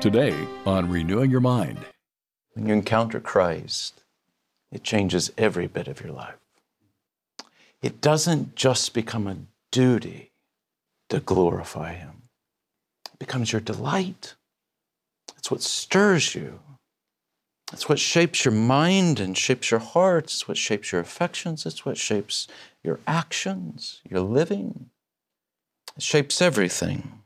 today on Renewing Your Mind. When you encounter Christ, it changes every bit of your life. It doesn't just become a duty to glorify Him. It becomes your delight. It's what stirs you. It's what shapes your mind and shapes your heart. It's what shapes your affections. It's what shapes your actions, your living. It shapes everything.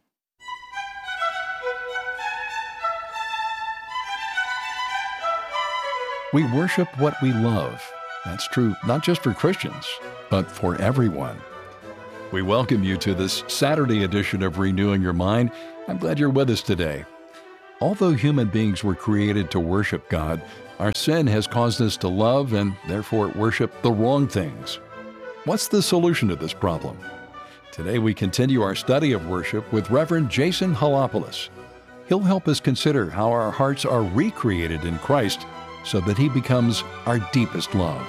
We worship what we love. That's true not just for Christians, but for everyone. We welcome you to this Saturday edition of Renewing Your Mind. I'm glad you're with us today. Although human beings were created to worship God, our sin has caused us to love and therefore worship the wrong things. What's the solution to this problem? Today we continue our study of worship with Reverend Jason Halopoulos. He'll help us consider how our hearts are recreated in Christ so that He becomes our deepest love.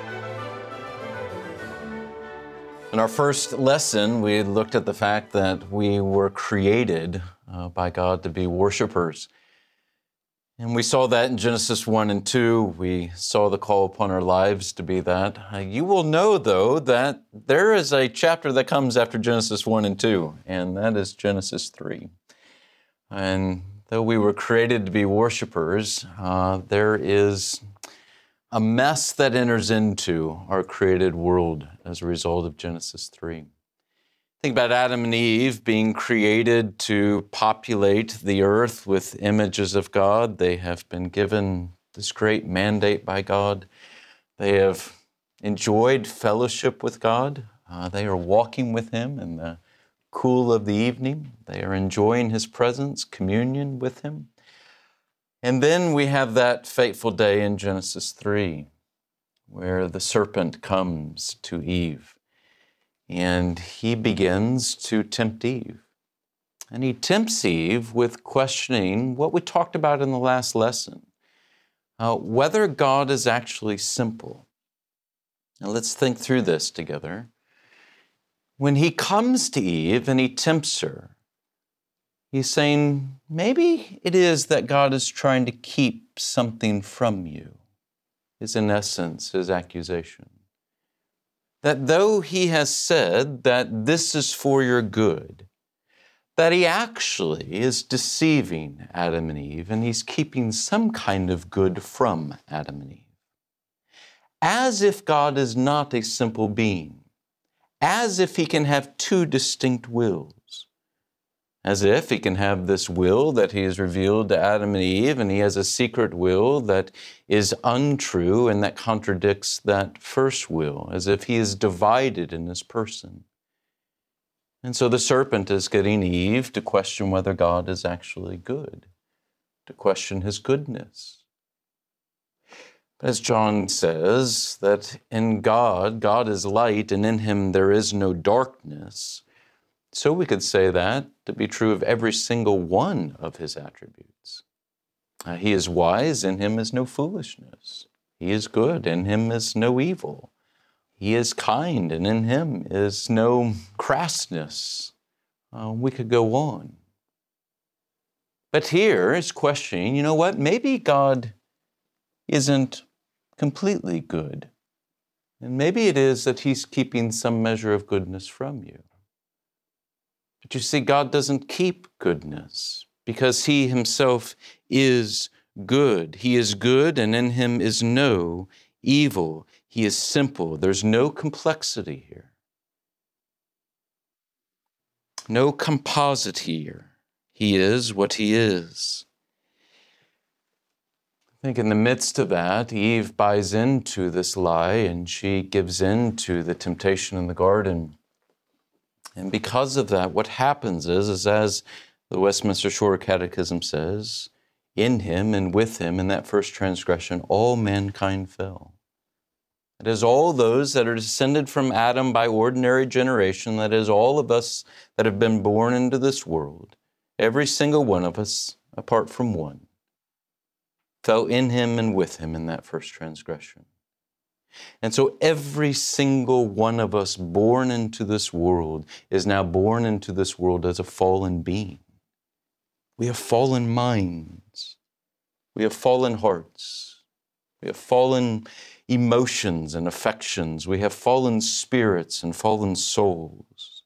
In our first lesson, we looked at the fact that we were created by God to be worshipers. And we saw that in Genesis 1 and 2. We saw the call upon our lives to be that. You will know, though, that there is a chapter that comes after Genesis 1 and 2, and that is Genesis 3. And though we were created to be worshipers, there is a mess that enters into our created world as a result of Genesis 3. Think about Adam and Eve being created to populate the earth with images of God. They have been given this great mandate by God. They have enjoyed fellowship with God. They are walking with Him in the cool of the evening. They are enjoying His presence, communion with Him. And then we have that fateful day in Genesis 3 where the serpent comes to Eve. And he begins to tempt Eve. And he tempts Eve with questioning what we talked about in the last lesson, whether God is actually simple. Now let's think through this together. When he comes to Eve and he tempts her, he's saying, maybe it is that God is trying to keep something from you, is in essence his accusation. That though He has said that this is for your good, that He actually is deceiving Adam and Eve, and He's keeping some kind of good from Adam and Eve. As if God is not a simple being, as if He can have two distinct wills, as if He can have this will that He has revealed to Adam and Eve, and He has a secret will that is untrue and that contradicts that first will, as if He is divided in His person. And so the serpent is getting Eve to question whether God is actually good, to question His goodness. As John says, that in God, God is light, and in Him there is no darkness. So we could say that to be true of every single one of His attributes. He is wise, in Him is no foolishness. He is good, in Him is no evil. He is kind, and in Him is no crassness. We could go on. But here is questioning, you know what? Maybe God isn't completely good. And maybe it is that He's keeping some measure of goodness from you. But you see, God doesn't keep goodness because He Himself is good. He is good, and in Him is no evil. He is simple. There's no complexity here. No composite here. He is what He is. I think in the midst of that, Eve buys into this lie and she gives in to the temptation in the garden. And because of that, what happens is as the Westminster Shorter Catechism says, in Him and with Him, in that first transgression, all mankind fell. It is all those that are descended from Adam by ordinary generation, that is all of us that have been born into this world, every single one of us, apart from one, fell in Him and with Him in that first transgression. And so every single one of us born into this world is now born into this world as a fallen being. We have fallen minds. We have fallen hearts. We have fallen emotions and affections. We have fallen spirits and fallen souls.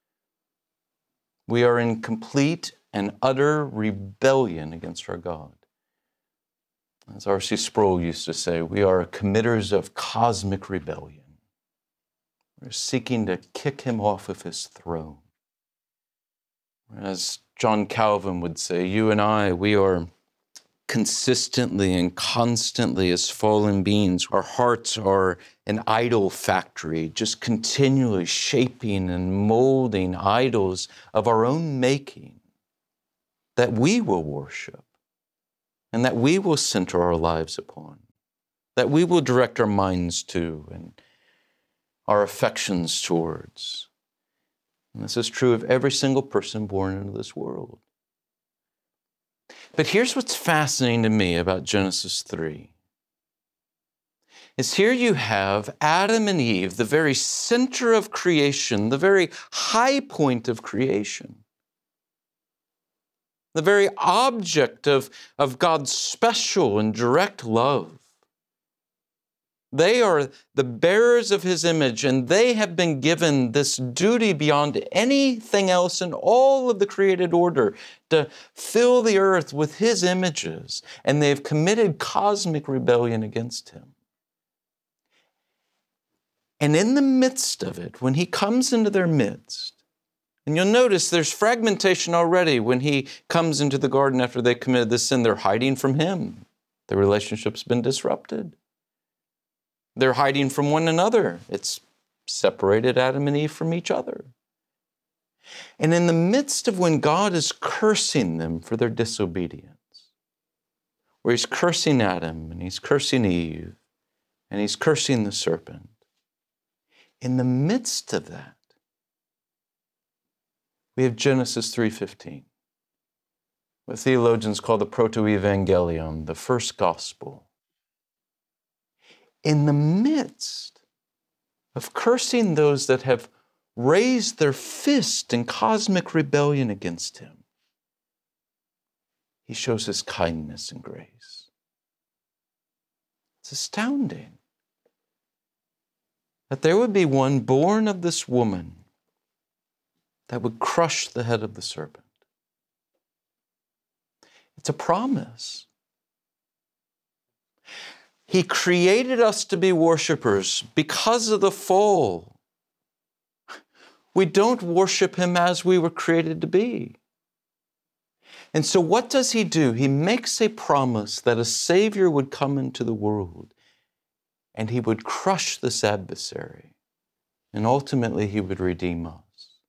We are in complete and utter rebellion against our God. As R.C. Sproul used to say, we are committers of cosmic rebellion. We're seeking to kick him off of his throne. As John Calvin would say, you and I, we are consistently and constantly as fallen beings. Our hearts are an idol factory, just continually shaping and molding idols of our own making that we will worship and that we will center our lives upon, that we will direct our minds to and our affections towards. And this is true of every single person born into this world. But here's what's fascinating to me about Genesis 3. Is here you have Adam and Eve, the very center of creation, the very high point of creation, the very object of God's special and direct love. They are the bearers of His image, and they have been given this duty beyond anything else in all of the created order to fill the earth with His images, and they have committed cosmic rebellion against Him. And in the midst of it, when He comes into their midst, and you'll notice there's fragmentation already when He comes into the garden after they committed this sin. They're hiding from Him. The relationship's been disrupted. They're hiding from one another. It's separated Adam and Eve from each other. And in the midst of when God is cursing them for their disobedience, where He's cursing Adam and He's cursing Eve and He's cursing the serpent, in the midst of that, we have Genesis 3:15, what theologians call the proto-evangelion, the first gospel. In the midst of cursing those that have raised their fist in cosmic rebellion against Him, He shows His kindness and grace. It's astounding that there would be one born of this woman that would crush the head of the serpent. It's a promise. He created us to be worshipers because of the fall. We don't worship Him as we were created to be. And so what does He do? He makes a promise that a Savior would come into the world and He would crush this adversary, and ultimately He would redeem us.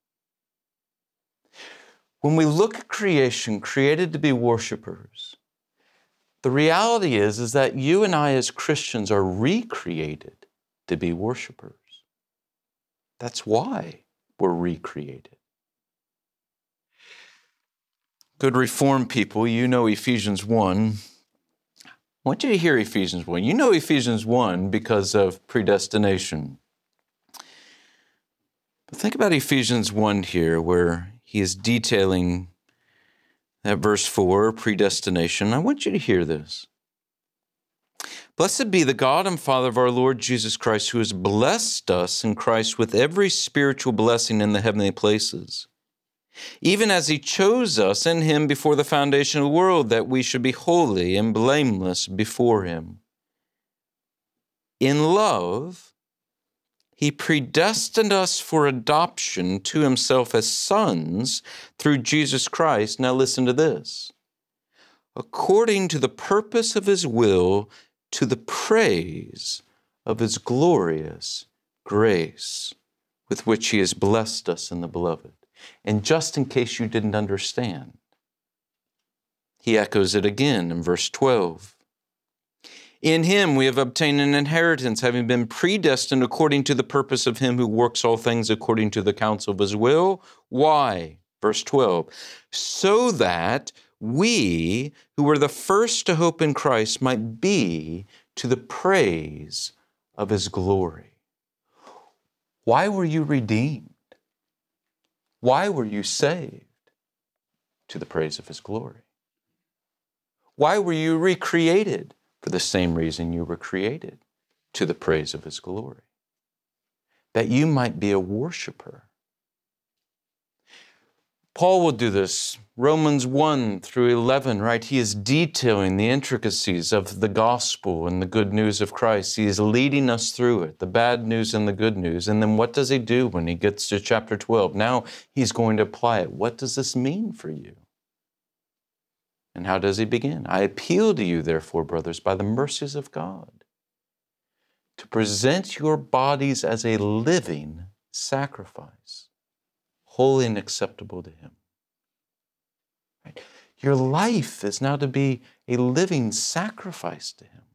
When we look at creation, created to be worshipers, the reality is that you and I as Christians are recreated to be worshipers. That's why we're recreated. Good Reformed people, you know Ephesians 1. I want you to hear Ephesians 1. You know Ephesians 1 because of predestination. But think about Ephesians 1 here, where he is detailing that verse 4, predestination. I want you to hear this. Blessed be the God and Father of our Lord Jesus Christ, who has blessed us in Christ with every spiritual blessing in the heavenly places, even as He chose us in Him before the foundation of the world, that we should be holy and blameless before Him. In love, He predestined us for adoption to Himself as sons through Jesus Christ. Now listen to this. According to the purpose of His will, to the praise of His glorious grace, with which He has blessed us in the Beloved. And just in case you didn't understand, He echoes it again in verse 12. In Him we have obtained an inheritance, having been predestined according to the purpose of Him who works all things according to the counsel of His will. Why? Verse 12. So that we, who were the first to hope in Christ, might be to the praise of His glory. Why were you redeemed? Why were you saved? to the praise of His glory. Why were you recreated? For the same reason you were created, to the praise of His glory. That you might be a worshiper. Paul will do this. Romans 1 through 11, right? He is detailing the intricacies of the gospel and the good news of Christ. He is leading us through it, the bad news and the good news. And then what does he do when he gets to chapter 12? Now he's going to apply it. What does this mean for you? And how does he begin? I appeal to you, therefore, brothers, by the mercies of God, to present your bodies as a living sacrifice, holy and acceptable to Him. Right? Your life is now to be a living sacrifice to Him.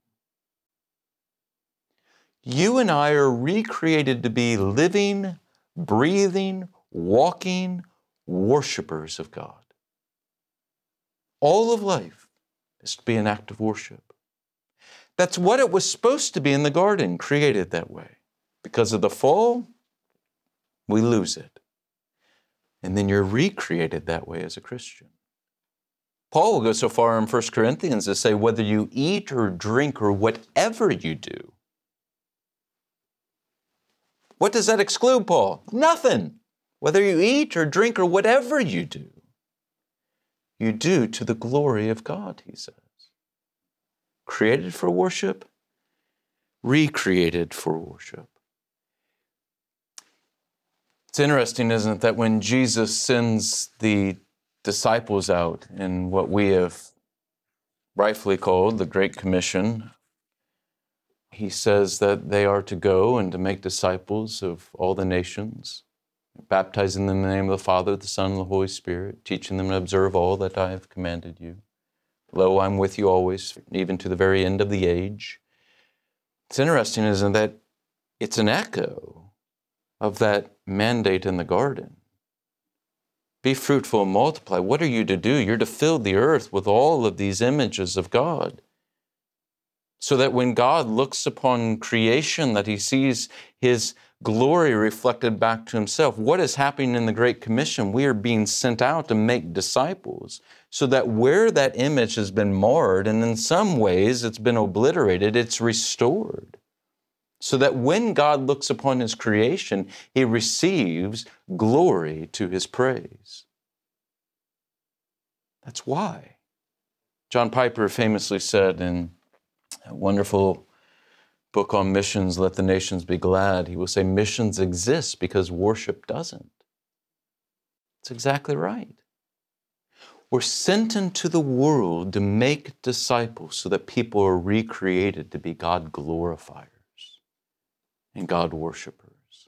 You and I are recreated to be living, breathing, walking worshipers of God. All of life is to be an act of worship. That's what it was supposed to be in the garden, created that way. Because of the fall, we lose it. And then you're recreated that way as a Christian. Paul will go so far in 1 Corinthians to say, whether you eat or drink or whatever you do. What does that exclude, Paul? Nothing. Whether you eat or drink or whatever you do to the glory of God, he says. Created for worship, recreated for worship. It's interesting, isn't it, that when Jesus sends the disciples out in what we have rightfully called the Great Commission, he says that they are to go and to make disciples of all the nations, baptizing them in the name of the Father, the Son, and the Holy Spirit, teaching them to observe all that I have commanded you. Lo, I'm with you always, even to the very end of the age. It's interesting, isn't it, that it's an echo of that mandate in the garden. Be fruitful and multiply. What are you to do? You're to fill the earth with all of these images of God. So that when God looks upon creation, that He sees His glory reflected back to Himself. What is happening in the Great Commission? We are being sent out to make disciples, so that where that image has been marred, and in some ways it's been obliterated, it's restored. So that when God looks upon His creation, He receives glory to His praise. That's why. John Piper famously said in a wonderful book on missions, Let the Nations Be Glad, he will say, missions exist because worship doesn't. That's exactly right. We're sent into the world to make disciples so that people are recreated to be God glorifiers and God worshipers.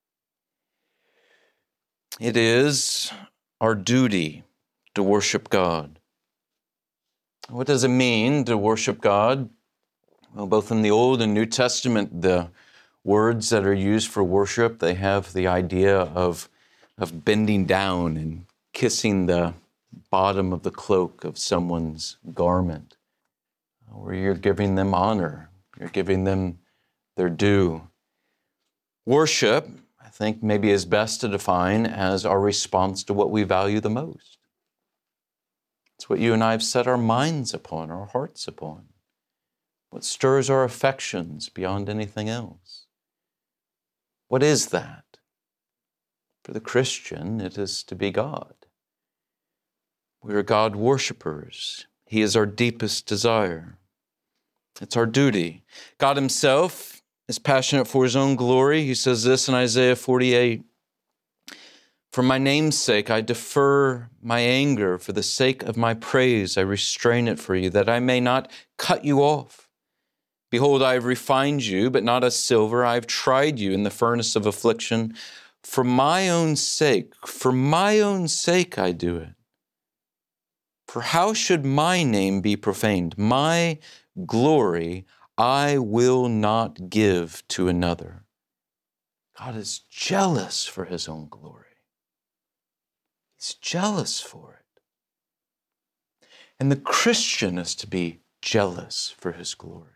It is our duty to worship God. What does it mean to worship God? Well, both in the Old and New Testament, the words that are used for worship, they have the idea of bending down and kissing the bottom of the cloak of someone's garment, where you're giving them honor, you're giving them their due. Worship, I think, maybe is best to define as our response to what we value the most. It's what you and I have set our minds upon, our hearts upon. What stirs our affections beyond anything else? What is that? For the Christian, it is to be God. We are God worshipers. He is our deepest desire. It's our duty. God Himself is passionate for His own glory. He says this in Isaiah 48, for my name's sake, I defer my anger. For the sake of my praise, I restrain it for you, that I may not cut you off. Behold, I have refined you, but not as silver. I have tried you in the furnace of affliction. For my own sake I do it. For how should my name be profaned? My glory I will not give to another. God is jealous for His own glory. He's jealous for it. And the Christian is to be jealous for His glory.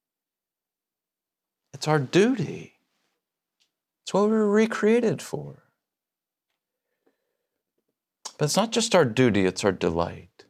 It's our duty. It's what we were recreated for. But it's not just our duty, it's our delight.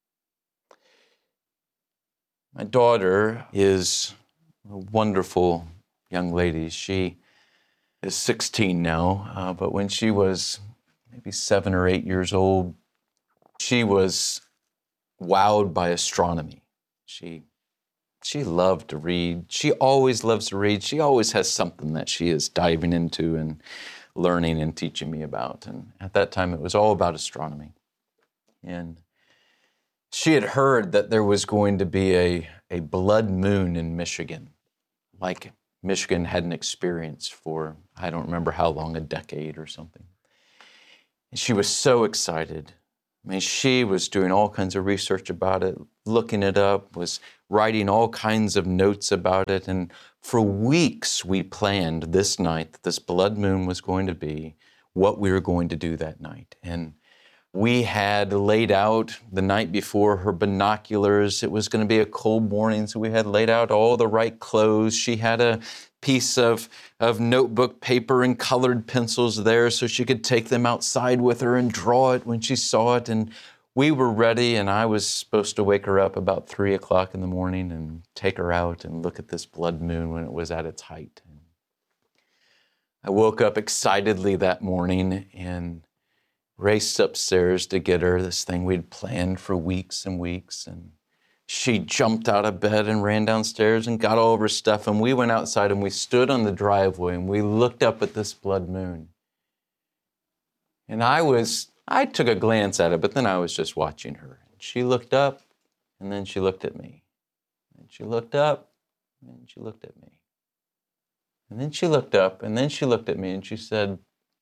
My daughter is a wonderful young lady. She is 16 now, but when she was maybe 7 or 8 years old, she was wowed by astronomy. She loved to read. She always loves to read. She always has something that she is diving into and learning and teaching me about. And at that time, it was all about astronomy. And she had heard that there was going to be a blood moon in Michigan, like Michigan hadn't experienced for, I don't remember how long, a decade or something. And she was so excited. I mean, she was doing all kinds of research about it, looking it up, was writing all kinds of notes about it. And for weeks, we planned this night that this blood moon was going to be, what we were going to do that night. And we had laid out the night before her binoculars. It was going to be a cold morning, so we had laid out all the right clothes. She had a piece of notebook paper and colored pencils there so she could take them outside with her and draw it when she saw it. And we were ready, and I was supposed to wake her up about 3 o'clock in the morning and take her out and look at this blood moon when it was at its height. And I woke up excitedly that morning and raced upstairs to get her this thing we'd planned for weeks and weeks. And she jumped out of bed and ran downstairs and got all of her stuff. And we went outside and we stood on the driveway and we looked up at this blood moon. And I took a glance at it, but then I was just watching her. She looked up and then she looked at me. And she looked up and she looked at me. And then she looked up and then she looked at me and she said,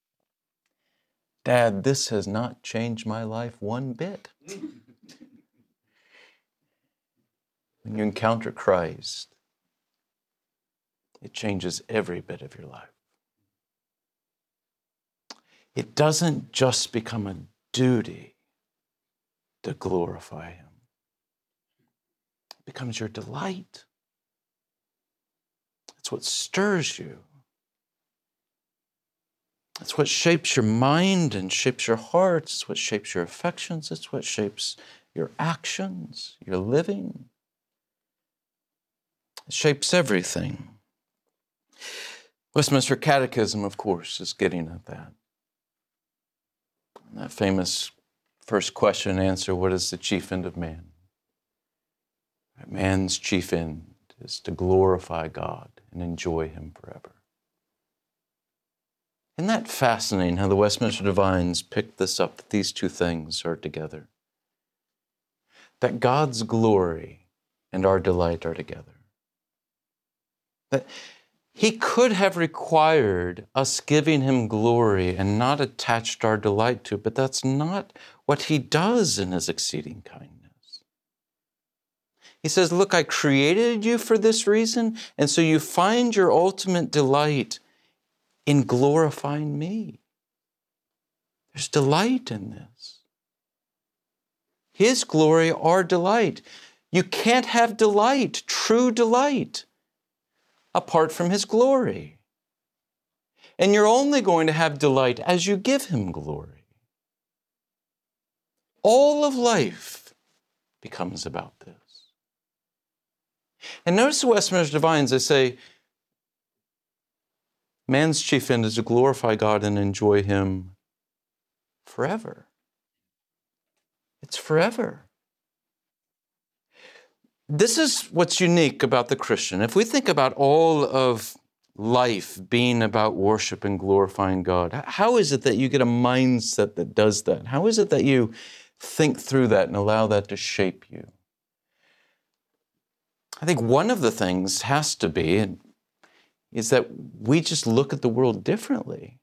"Dad, this has not changed my life one bit." When you encounter Christ, it changes every bit of your life. It doesn't just become a duty to glorify Him. It becomes your delight. It's what stirs you. It's what shapes your mind and shapes your heart. It's what shapes your affections. It's what shapes your actions, your living. It shapes everything. Westminster Catechism, of course, is getting at that. And that famous first question and answer, what is the chief end of man? Man's chief end is to glorify God and enjoy Him forever. Isn't that fascinating how the Westminster Divines picked this up, that these two things are together? That God's glory and our delight are together. That He could have required us giving Him glory and not attached our delight to it, but that's not what He does in His exceeding kindness. He says, look, I created you for this reason, and so you find your ultimate delight in glorifying me. There's delight in this. His glory, our delight. You can't have delight, true delight, apart from His glory. And you're only going to have delight as you give Him glory. All of life becomes about this. And notice the Westminster Divines, they say, man's chief end is to glorify God and enjoy Him forever. It's forever. This is what's unique about the Christian. If we think about all of life being about worship and glorifying God, how is it that you get a mindset that does that? How is it that you think through that and allow that to shape you? I think one of the things has to be is that we just look at the world differently.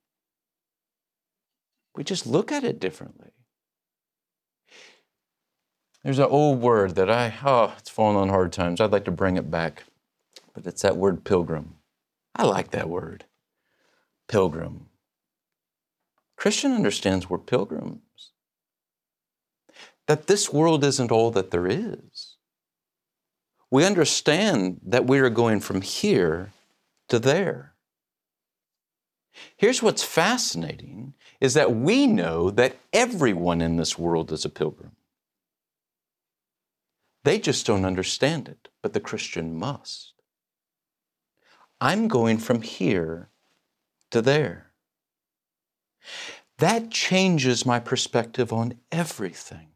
We just look at it differently. There's an old word that it's fallen on hard times. I'd like to bring it back, but it's that word pilgrim. I like that word, pilgrim. Christian understands we're pilgrims. That this world isn't all that there is. We understand that we are going from here to there. Here's what's fascinating, is that we know that everyone in this world is a pilgrim. They just don't understand it, but the Christian must. I'm going from here to there. That changes my perspective on everything.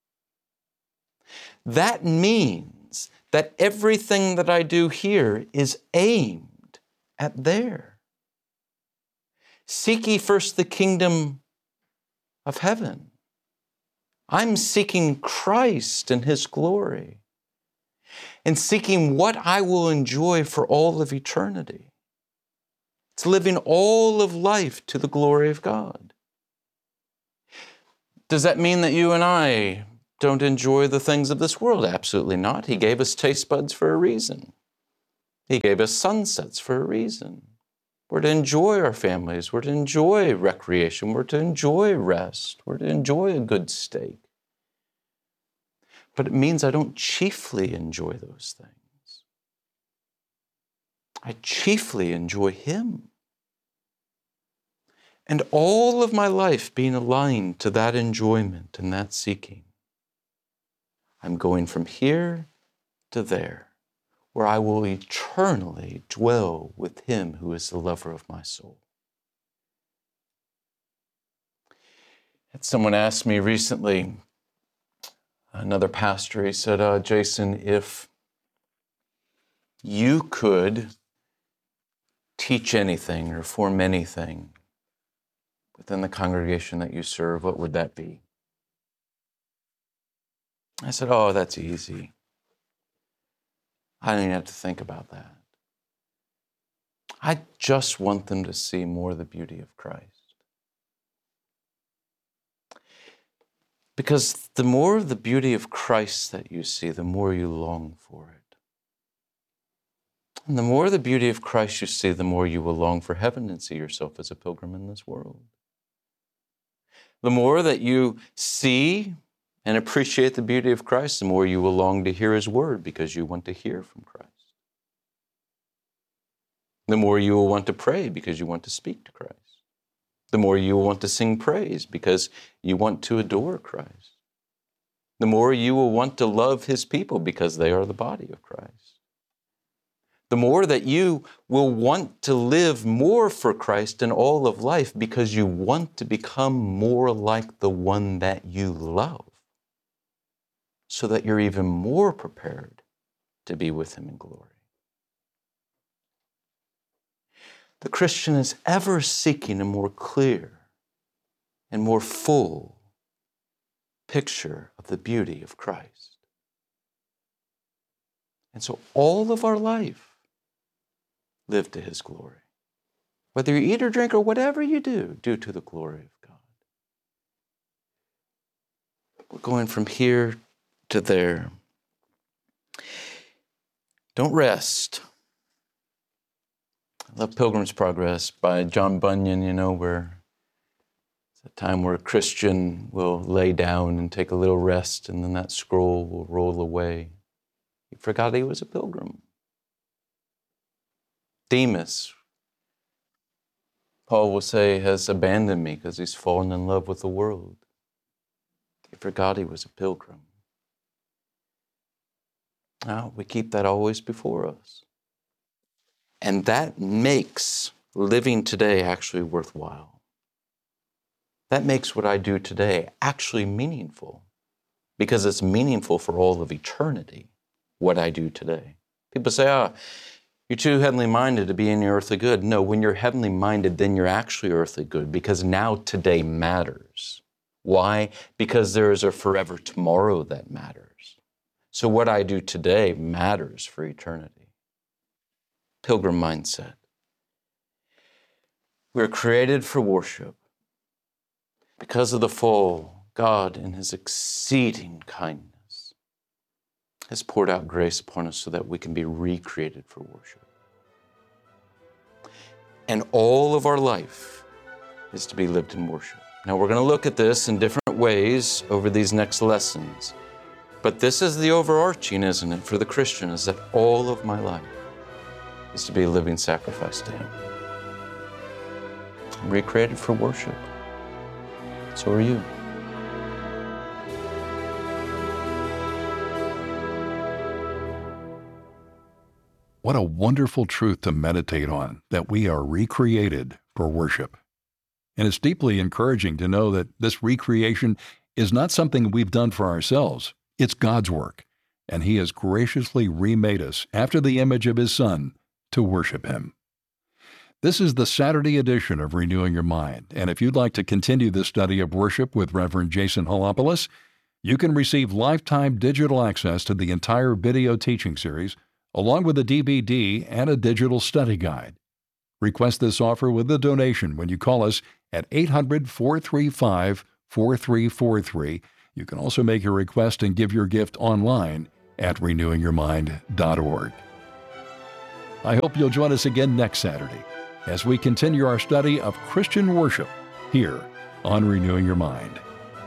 That means that everything that I do here is aimed at there. Seek ye first the kingdom of heaven. I'm seeking Christ and His glory and seeking what I will enjoy for all of eternity. It's living all of life to the glory of God. Does that mean that you and I don't enjoy the things of this world? Absolutely not. He gave us taste buds for a reason. He gave us sunsets for a reason. We're to enjoy our families. We're to enjoy recreation. We're to enjoy rest. We're to enjoy a good steak. But it means I don't chiefly enjoy those things. I chiefly enjoy Him. And all of my life being aligned to that enjoyment and that seeking. I'm going from here to there, where I will eternally dwell with Him who is the lover of my soul. And someone asked me recently, another pastor, he said, Jason, if you could teach anything or form anything within the congregation that you serve, what would that be? I said, oh, that's easy. I don't even have to think about that. I just want them to see more of the beauty of Christ. Because the more of the beauty of Christ that you see, the more you long for it. And the more of the beauty of Christ you see, the more you will long for heaven and see yourself as a pilgrim in this world. The more that you see and appreciate the beauty of Christ, the more you will long to hear His word because you want to hear from Christ. The more you will want to pray because you want to speak to Christ. The more you will want to sing praise because you want to adore Christ. The more you will want to love His people because they are the body of Christ. The more that you will want to live more for Christ in all of life because you want to become more like the one that you love, so that you're even more prepared to be with Him in glory. The Christian is ever seeking a more clear and more full picture of the beauty of Christ. And so all of our life, live to His glory. Whether you eat or drink or whatever you do, do to the glory of God. We're going from here to there. Don't rest. I love Pilgrim's Progress by John Bunyan, where it's a time where a Christian will lay down and take a little rest, and then that scroll will roll away. He forgot he was a pilgrim. Demas, Paul will say, has abandoned me because he's fallen in love with the world. He forgot he was a pilgrim. Now, we keep that always before us. And that makes living today actually worthwhile. That makes what I do today actually meaningful, because it's meaningful for all of eternity, what I do today. People say, you're too heavenly minded to be any earthly good. No, when you're heavenly minded, then you're actually earthly good, because now today matters. Why? Because there is a forever tomorrow that matters. So what I do today matters for eternity. Pilgrim mindset. We're created for worship. Because of the fall, God, in His exceeding kindness, has poured out grace upon us so that we can be recreated for worship. And all of our life is to be lived in worship. Now, we're going to look at this in different ways over these next lessons. But this is the overarching, isn't it, for the Christian, is that all of my life is to be a living sacrifice to Him. We're created for worship. So are you. What a wonderful truth to meditate on, that we are recreated for worship. And it's deeply encouraging to know that this recreation is not something we've done for ourselves. It's God's work, and He has graciously remade us after the image of His Son to worship Him. This is the Saturday edition of Renewing Your Mind, and if you'd like to continue this study of worship with Reverend Jason Holopoulos, you can receive lifetime digital access to the entire video teaching series, along with a DVD and a digital study guide. Request this offer with a donation when you call us at 800-435-4343. You can also make your request and give your gift online at renewingyourmind.org. I hope you'll join us again next Saturday as we continue our study of Christian worship here on Renewing Your Mind.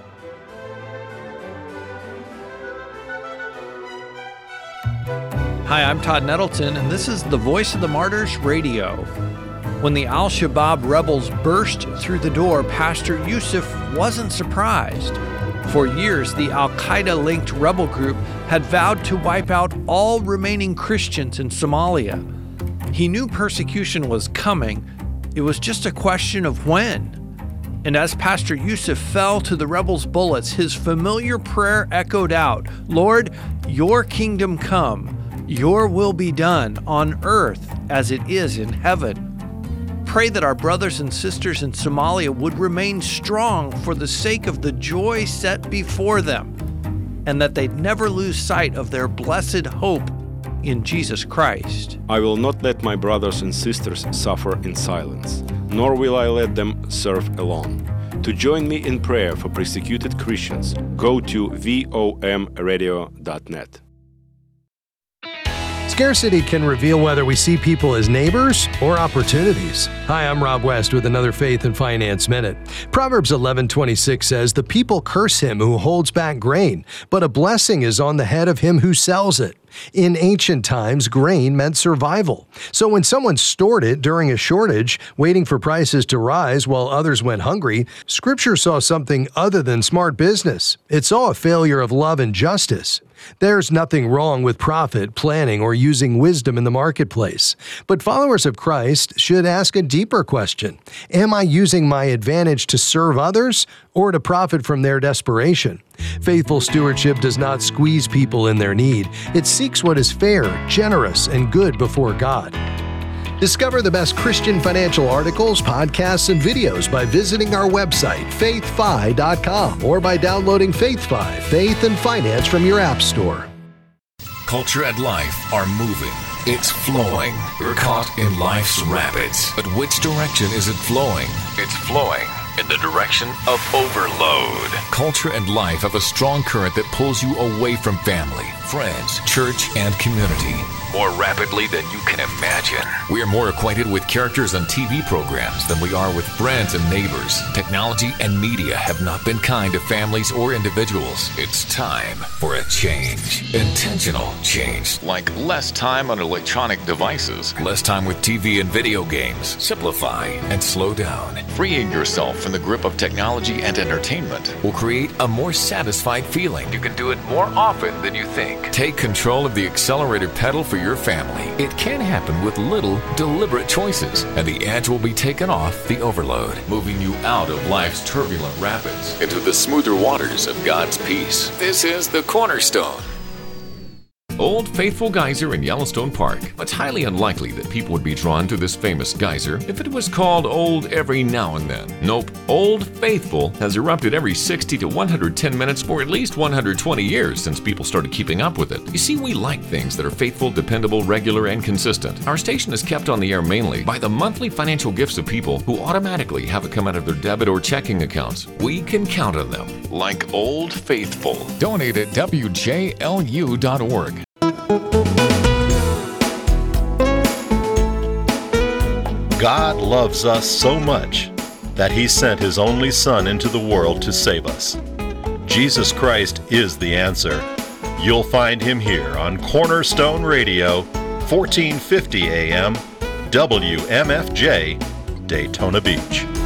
Hi, I'm Todd Nettleton, and this is the Voice of the Martyrs Radio. When the Al-Shabaab rebels burst through the door, Pastor Yusuf wasn't surprised. For years, the Al-Qaeda-linked rebel group had vowed to wipe out all remaining Christians in Somalia. He knew persecution was coming. It was just a question of when. And as Pastor Yusuf fell to the rebels' bullets, his familiar prayer echoed out, "Lord, your kingdom come. Your will be done on earth as it is in heaven." Pray that our brothers and sisters in Somalia would remain strong for the sake of the joy set before them, and that they'd never lose sight of their blessed hope in Jesus Christ. I will not let my brothers and sisters suffer in silence, nor will I let them serve alone. To join me in prayer for persecuted Christians, go to vomradio.net. Scarcity can reveal whether we see people as neighbors or opportunities. Hi, I'm Rob West with another Faith and Finance Minute. Proverbs 11:26 says, "The people curse him who holds back grain, but a blessing is on the head of him who sells it." In ancient times, grain meant survival. So when someone stored it during a shortage, waiting for prices to rise while others went hungry, Scripture saw something other than smart business. It saw a failure of love and justice. There's nothing wrong with profit, planning, or using wisdom in the marketplace. But followers of Christ should ask a deeper question. Am I using my advantage to serve others or to profit from their desperation? Faithful stewardship does not squeeze people in their need. It seeks what is fair, generous, and good before God. Discover the best Christian financial articles, podcasts, and videos by visiting our website, faithfi.com, or by downloading FaithFi, Faith and Finance from your app store. Culture and life are moving. It's flowing. We're caught in life's rapids. But which direction is it flowing? It's flowing in the direction of overload. Culture and life have a strong current that pulls you away from family, friends, church, and community. More rapidly than you can imagine. We are more acquainted with characters on TV programs than we are with friends and neighbors. Technology and media have not been kind to families or individuals. It's time for a change. Intentional change. Like less time on electronic devices, less time with TV and video games. Simplify and slow down. Freeing yourself from the grip of technology and entertainment will create a more satisfied feeling. You can do it more often than you think. Take control of the accelerator pedal for your family. It can happen with little deliberate choices, and the edge will be taken off the overload, moving you out of life's turbulent rapids into the smoother waters of God's peace. This is the Cornerstone. Old Faithful Geyser in Yellowstone Park. It's highly unlikely that people would be drawn to this famous geyser if it was called old every now and then. Nope, Old Faithful has erupted every 60 to 110 minutes for at least 120 years since people started keeping up with it. You see, we like things that are faithful, dependable, regular, and consistent. Our station is kept on the air mainly by the monthly financial gifts of people who automatically have it come out of their debit or checking accounts. We can count on them, like Old Faithful. Donate at WJLU.org. God loves us so much that He sent His only Son into the world to save us. Jesus Christ is the answer. You'll find Him here on Cornerstone Radio, 1450 AM, WMFJ, Daytona Beach.